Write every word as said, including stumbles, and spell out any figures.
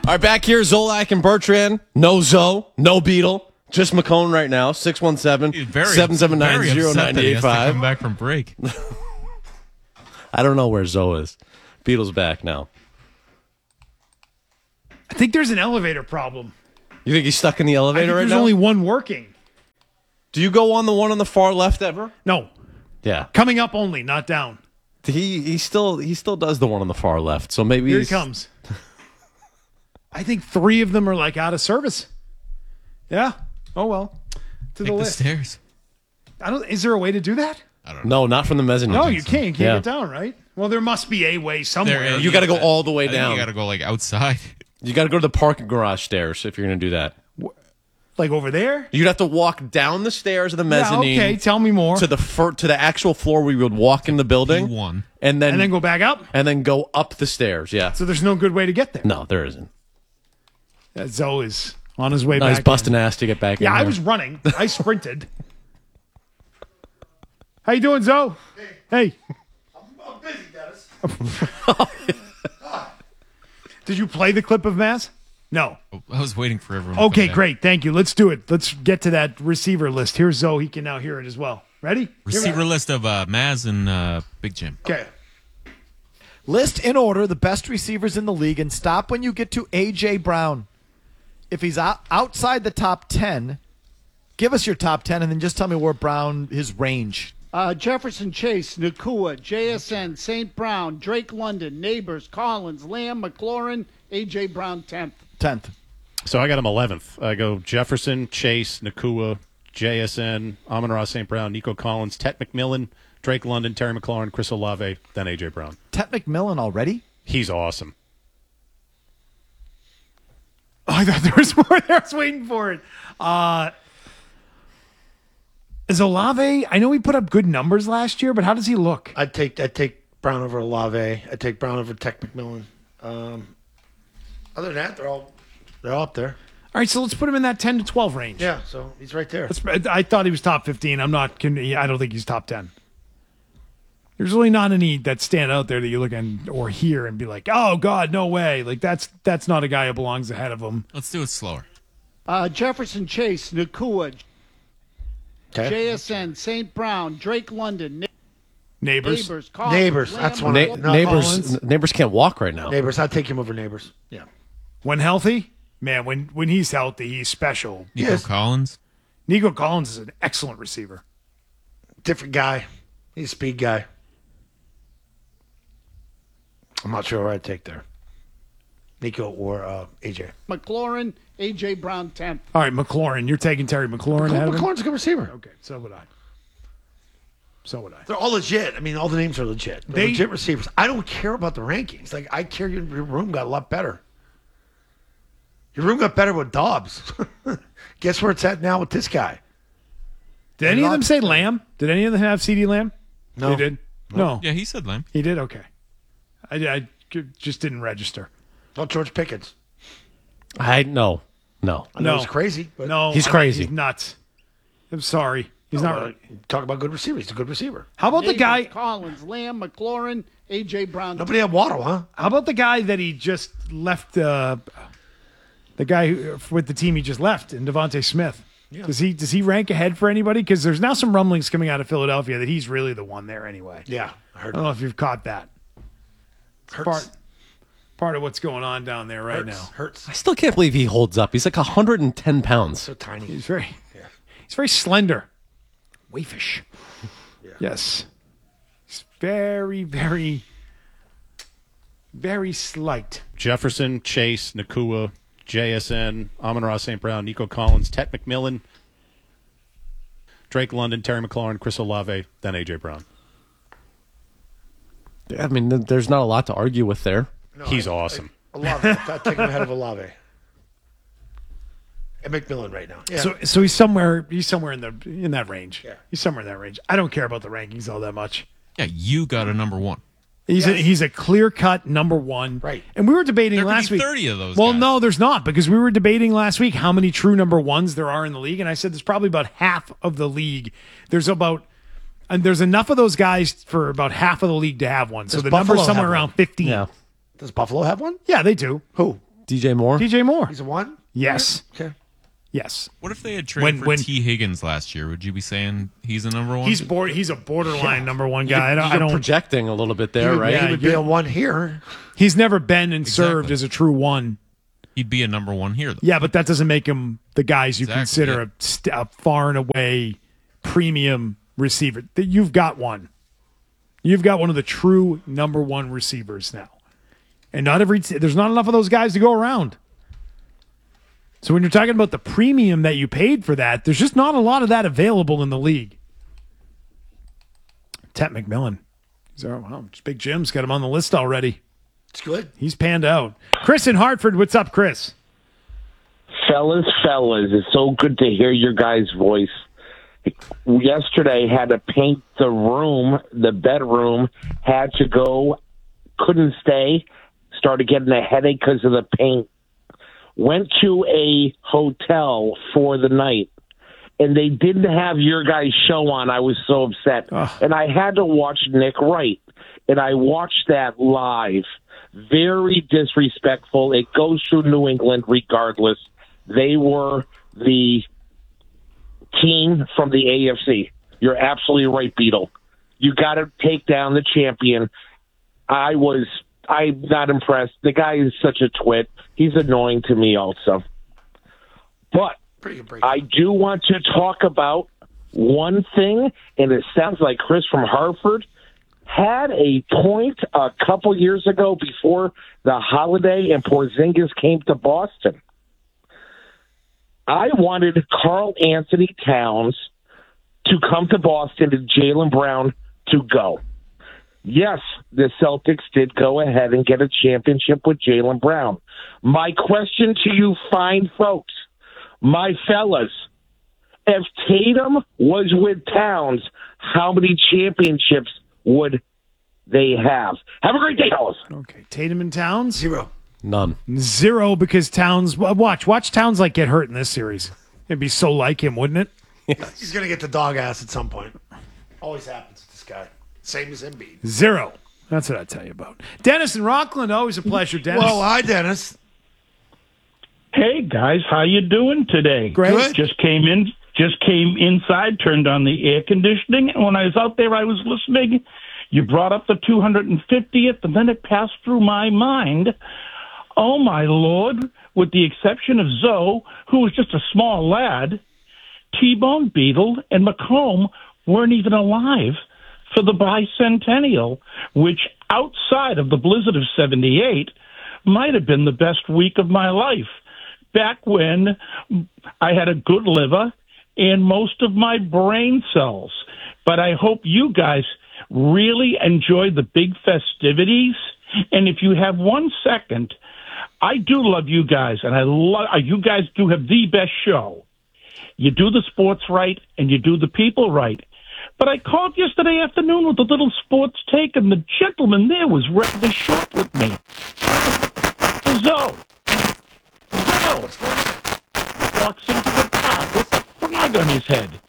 right, back here, Zolak and Bertrand. No Zoe, no Beetle. Just McCone right now. six one seven, seven seven nine, zero nine eight five. Come back from break. I don't know where Zoe is. Beetle's back now. I think there's an elevator problem. You think he's stuck in the I elevator think right there's now? only one working. Do you go on the one on the far left ever? No. Yeah. Coming up only, not down. He he still he still does the one on the far left. So maybe Here he he's, comes. I think three of them are like out of service. Yeah. Oh well. To Take the the list. stairs. I don't. Is there a way to do that? I don't know. No, not from the mezzanine. No, you can't. You can't Yeah. get down, right? Well, there must be a way somewhere. There is. You got to go all the way I think down. You got to go like outside. You got to go to the parking garage stairs if you're going to do that. Like over there? You'd have to walk down the stairs of the mezzanine. Yeah, okay, tell me more. To the fir- to the actual floor where you would walk in the building. P one. And then and then go back up? and then go up the stairs. Yeah. So there's no good way to get there. No, there isn't. Uh, Zoe is on his way No, back. he's busting in. ass to get back in. Yeah, I there. was running. I sprinted. How you doing, Zoe? Hey. I'm busy, Dennis. Did you play the clip of Maz? No. I was waiting for everyone. to Okay, come down. great. Thank you. Let's do it. Let's get to that receiver list. Here's Zoe. He can now hear it as well. Ready? Receiver list of uh, Maz and uh, Big Jim. Okay. List in order the best receivers in the league and stop when you get to A J. Brown. If he's out, outside the top ten, give us your top ten and then just tell me where Brown, his range. Uh, Jefferson, Chase, Nakua, J S N, Saint Brown, Drake London, Neighbors, Collins, Lamb, McLaurin, A J. Brown, tenth. tenth. So I got him eleventh. I go Jefferson, Chase, Nakua, J S N, Amon-Ra Saint Brown, Nico Collins, Tet McMillan, Drake London, Terry McLaurin, Chris Olave, then A J. Brown. Tet McMillan already? He's awesome. Oh, I thought there was more there. I was waiting for it. Uh, is Olave, I know he put up good numbers last year, but how does he look? I'd take I'd take Brown over Olave. I'd take Brown over Tech McMillan. Um, other than that, they're all they're all up there. All right, so let's put him in that ten to twelve range. Yeah, so he's right there. Let's- I thought he was top fifteen. I'm not. I don't think he's top ten. There's really not any that stand out there that you look at or hear and be like, "Oh God, no way!" Like that's that's not a guy who belongs ahead of him. Let's do it slower. Uh, Jefferson, Chase, Nakua, Okay. J S N, Saint Brown, Drake London, Na- Neighbors. Neighbors, Collins, Neighbors, Lamb, that's one Na- I- McLaurin. no, neighbors Collins. neighbors can't walk right now. Neighbors, I'd take him over Neighbors. Yeah. When healthy, man, when when he's healthy, he's special. Nico Yes. Collins. Nico Collins is an excellent receiver. Different guy. He's a speed guy. I'm not sure who I'd take there. Nico or uh, A J. McLaurin, A J. Brown, tenth. All right, McLaurin. You're taking Terry McLaurin ahead of him? McLaurin's a good receiver. Okay, so would I. So would I. They're all legit. I mean, all the names are legit. They're They- legit receivers. I don't care about the rankings. Like, I care your, your room got a lot better. Your room got better with Dobbs. Guess where it's at now with this guy? Did any of them say Lamb? Did any of them have CeeDee Lamb? No. They did? No. Yeah, he said Lamb. He did? Okay. I, I just didn't register. Not George Pickens. I no. No. I know No. it's crazy, but No. He's I mean, crazy. He's nuts. I'm sorry. He's No, not but right. talk about good receiver. He's a good receiver. How about the Neighbors, guy? Collins, Lamb, McLaurin, A J. Brown. Nobody had Waddle, huh? How about the guy that he just left? Uh, the guy who, with the team he just left, and Devontae Smith. Does he does he rank ahead for anybody? Because there's now some rumblings coming out of Philadelphia that he's really the one there anyway. Yeah, I I heard. don't know if you've caught that. Hurts. Part part of what's going on down there right Hurts. now. Hurts. I still can't believe he holds up. He's like one hundred ten pounds. So tiny. He's very he's very slender, waifish. Yes, he's very very very slight. Jefferson, Chase, Nakua, J S N, Amon-Ra Saint Brown, Nico Collins, Tet McMillan, Drake London, Terry McLaurin, Chris Olave, then A J. Brown. I mean, th- there's not a lot to argue with there. No, He's I- awesome. I, Olave. I'd take him ahead of Olave. And McMillan right now. Yeah. So so he's somewhere he's somewhere in the in that range. Yeah. He's somewhere in that range. I don't care about the rankings all that much. Yeah, you got a number one. He's a, Yes. he's a clear cut number one. Right. And we were debating There could last be week. thirty of those Well, guys. no, there's not, because we were debating last week how many true number ones there are in the league, and I said there's probably about half of the league. There's about and there's enough of those guys for about half of the league to have one. So Does the Buffalo number's somewhere have around one? fifteen. Yeah. Does Buffalo have one? Yeah, they do. Who? D J Moore? D J Moore. He's a one? Yes. Okay. Yes. What if they had traded When- for when- T. Higgins last year? Would you be saying he's a number one? He's board, He's a borderline number one guy. I don't. I You're don't projecting a little bit there, He would, right? he would be a one here. he's never been and Exactly. served as a true one. He'd be a number one here, though. Yeah, but that doesn't make him the guys you Exactly, consider yeah. a, st- a far and away premium receiver. That you've got one. You've got one of the true number one receivers now, and not every there's not enough of those guys to go around. So when you're talking about the premium that you paid for that, there's just not a lot of that available in the league. Tet McMillan, he's our, wow, Big Jim's got him on the list already. It's good. He's panned out. Chris in Hartford, what's up, Chris? Fellas, fellas, it's so good to hear your guys' voice. Yesterday, had to paint the room, the bedroom, had to go, couldn't stay, started getting a headache because of the paint. Went to a hotel for the night, and they didn't have your guys' show on. I was so upset. Ugh. And I had to watch Nick Wright, and I watched that live. Very disrespectful. It goes through New England regardless. They were the team from the A F C. You're absolutely right, Beetle. You got to take down the champion. I was, I'm not impressed. The guy is such a twit. He's annoying to me also. But Pretty good break. I do want to talk about one thing, and it sounds like Chris from Hartford had a point a couple years ago before the holiday and Porzingis came to Boston. I wanted Karl Anthony Towns to come to Boston and Jaylen Brown to go. Yes, the Celtics did go ahead and get a championship with Jaylen Brown. My question to you fine folks, my fellas, if Tatum was with Towns, how many championships would they have? Have a great day, fellas. Okay, Tatum and Towns? Zero. None. Zero, because Towns, watch, watch Towns like get hurt in this series. It'd be so like him, wouldn't it? He's going to get the dog ass at some point. Always happens to this guy. Same as Embiid. Zero. That's what I tell you about. Dennis and Rockland, always a pleasure, Dennis. Well, hi, Dennis. Hey guys, how you doing today? Great. Good. Just came in, just came inside, turned on the air conditioning, and when I was out there, I was listening. You brought up the two hundred fiftieth, and then it passed through my mind. Oh my Lord! With the exception of Zoe, who was just a small lad, T-Bone, Beetle, and McComb weren't even alive for the bicentennial, which outside of the blizzard of seventy-eight might have been the best week of my life. Back when I had a good liver and most of my brain cells. But I hope you guys really enjoy the big festivities. And if you have one second, I do love you guys, and I love you guys do have the best show. You do the sports right, and you do the people right. But I called yesterday afternoon with a little sports take, and the gentleman there was ready to shop with me. Zoe. Zoe. Walks into the car with a flag on his head.